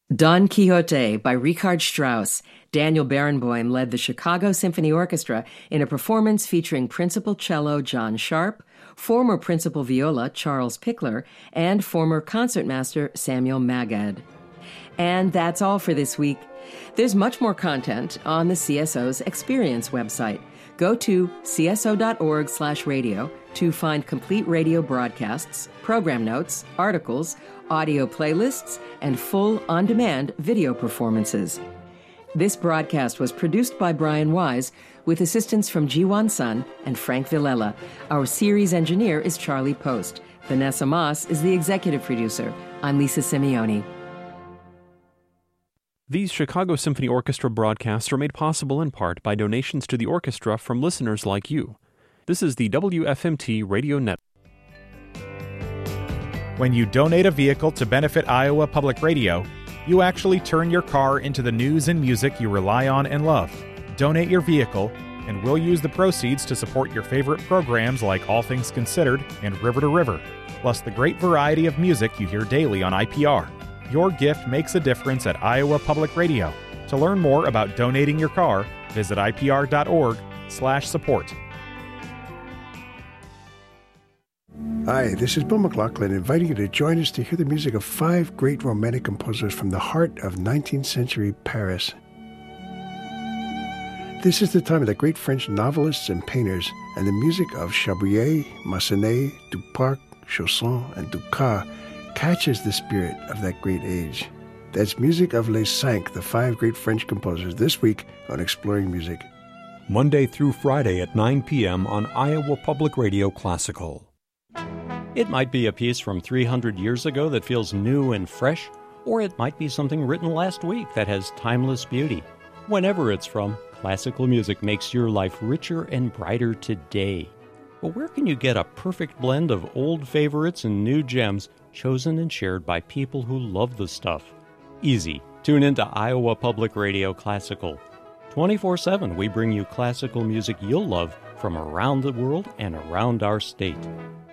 Don Quixote by Richard Strauss. Daniel Barenboim led the Chicago Symphony Orchestra in a performance featuring principal cello John Sharp, former principal viola Charles Pickler, and former concertmaster Samuel Magad. And that's all for this week. There's much more content on the CSO's Experience website. Go to cso.org/radio to find complete radio broadcasts, program notes, articles, audio playlists, and full on-demand video performances. This broadcast was produced by Brian Wise with assistance from Jiwan Sun and Frank Villela. Our series engineer is Charlie Post. Vanessa Moss is the executive producer. I'm Lisa Simeone. These Chicago Symphony Orchestra broadcasts are made possible in part by donations to the orchestra from listeners like you. This is the WFMT Radio Network. When you donate a vehicle to benefit Iowa Public Radio, you actually turn your car into the news and music you rely on and love. Donate your vehicle, and we'll use the proceeds to support your favorite programs like All Things Considered and River to River, plus the great variety of music you hear daily on IPR. Your gift makes a difference at Iowa Public Radio. To learn more about donating your car, visit ipr.org/support. Hi, this is Bill McLaughlin inviting you to join us to hear the music of 5 great romantic composers from the heart of 19th century Paris. This is the time of the great French novelists and painters, and the music of Chabrier, Massenet, Duparc, Chausson, and Dukas catches the spirit of that great age. That's music of Les Cinq, the 5 great French composers, this week on Exploring Music. Monday through Friday at 9 p.m. on Iowa Public Radio Classical. It might be a piece from 300 years ago that feels new and fresh, or it might be something written last week that has timeless beauty. Whenever it's from, classical music makes your life richer and brighter today. But where can you get a perfect blend of old favorites and new gems chosen and shared by people who love the stuff? Easy. Tune into Iowa Public Radio Classical. 24/7 we bring you classical music you'll love from around the world and around our state.